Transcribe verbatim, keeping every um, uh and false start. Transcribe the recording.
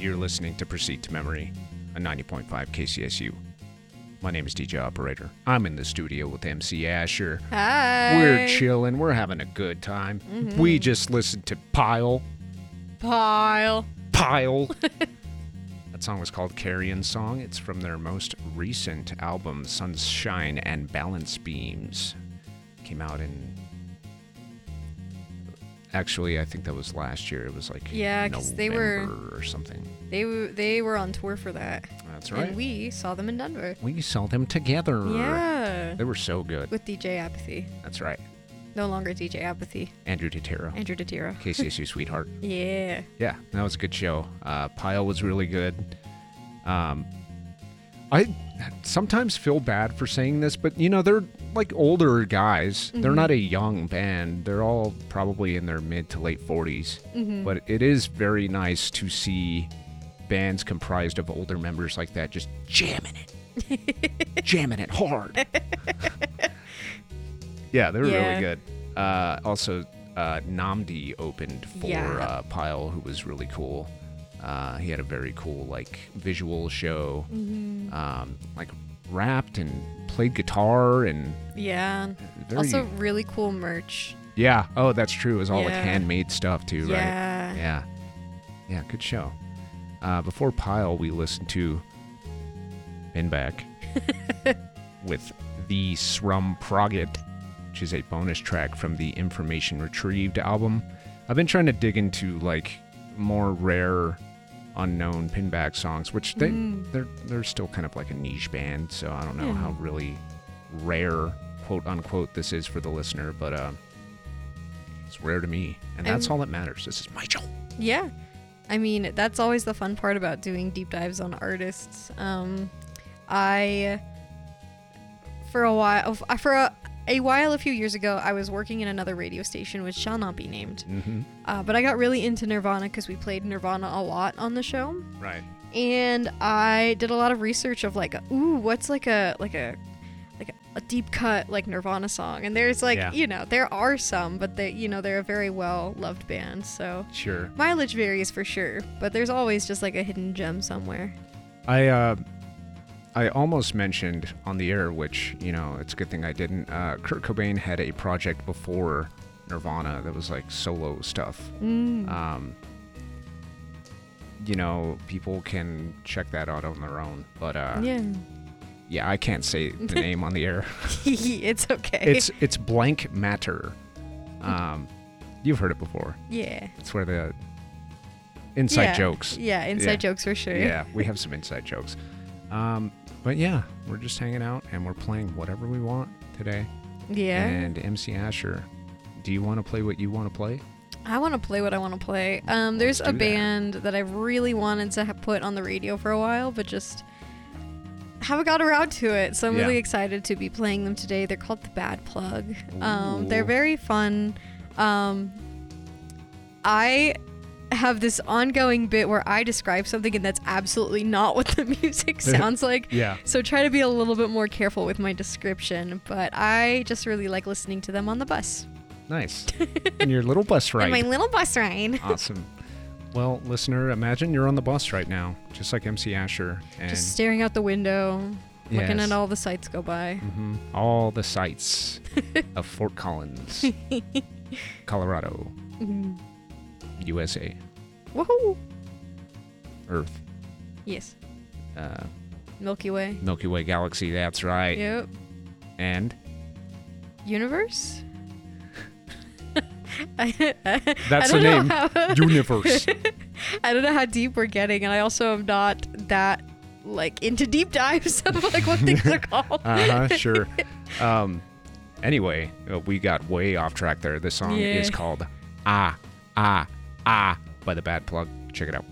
You're listening to Proceed to Memory on ninety point five K C S U. My name is D J Operator. I'm in the studio with M C Asher. Hi. We're chilling. We're having a good time. Mm-hmm. We just listened to Pile. Pile. Pile. That song was called Carrion Song. It's from their most recent album, Sunshine and Balance Beams. Came out in... Actually, I think that was last year. It was like Yeah, November because they were or something. they were they were on tour for that. That's right. And we saw them in Denver. We saw them together. Yeah. They were so good. With D J Apathy. That's right. No longer D J Apathy. Andrew Totero. Andrew Totero. K C S U sweetheart. Yeah. Yeah, that was a good show. Uh, Pile was really good. Um, I sometimes feel bad for saying this, but you know, they're like older guys. Mm-hmm. They're not a young band. They're all probably in their mid to late forties. Mm-hmm. But it is very nice to see bands comprised of older members like that just jamming it. jamming it hard. Yeah, they were yeah. really good. Uh, also, uh, Namdi opened for yeah. uh, Pile, who was really cool. Uh, he had a very cool, like, visual show. Mm-hmm. Um, like, rapped and played guitar and... Yeah. Very... Also, really cool merch. Yeah. Oh, that's true. It was all, yeah. like, handmade stuff, too, yeah. right? Yeah. Yeah, good show. Uh, before Pile, we listened to Pinback with The Srum Progget, which is a bonus track from the Information Retrieved album. I've been trying to dig into, like, more rare... unknown Pinback songs, which they mm. they're they're still kind of like a niche band, so I don't know yeah. how really rare, quote unquote, this is for the listener, but uh, it's rare to me, and that's I'm, all that matters. This is my show. Yeah, I mean that's always the fun part about doing deep dives on artists. Um, I for a while for a. A while, a few years ago, I was working in another radio station, which shall not be named. Mm-hmm. Uh, but I got really into Nirvana because we played Nirvana a lot on the show. Right. And I did a lot of research of like, ooh, what's like a like a like a, a deep cut like Nirvana song? And there's like, yeah. you know, there are some, but they, you know, they're a very well loved band. So sure, mileage varies for sure, but there's always just like a hidden gem somewhere. I uh. I almost mentioned on the air, which, you know, it's a good thing I didn't. Uh, Kurt Cobain had a project before Nirvana that was like solo stuff. Mm. Um, you know, people can check that out on their own. But uh, yeah, yeah, I can't say the name on the air. It's okay. It's it's Blank Matter. Um, you've heard it before. Yeah. It's where the inside yeah. jokes. Yeah, inside yeah. jokes for sure. Yeah, we have some inside jokes. Um, but yeah, we're just hanging out and we're playing whatever we want today. Yeah. And M C Asher, do you want to play what you want to play? I want to play what I want to play. Um, there's a that. band that I've really wanted to ha- put on the radio for a while, but just haven't got around to it. So I'm yeah. really excited to be playing them today. They're called The Bad Plug. Um, they're very fun. Um, I... have this ongoing bit where I describe something and that's absolutely not what the music sounds like. Yeah. So try to be a little bit more careful with my description, but I just really like listening to them on the bus. Nice. In your little bus ride. In my little bus ride. Awesome. Well, listener, imagine you're on the bus right now, just like M C Asher. And just staring out the window, yes. looking at all the sights go by. Mm-hmm. All the sights of Fort Collins, Colorado. Mm-hmm. U S A. Woohoo! Earth. Yes. Uh, Milky Way. Milky Way galaxy, that's right. Yep. And? Universe? I, I, that's I the name. How, Universe. I don't know how deep we're getting, and I also am not that, like, into deep dives of, like, what things are called. Uh-huh, sure. Um, anyway, we got way off track there. This song yeah. is called Ah, Ah, Ah by The Bad Plug. Check it out.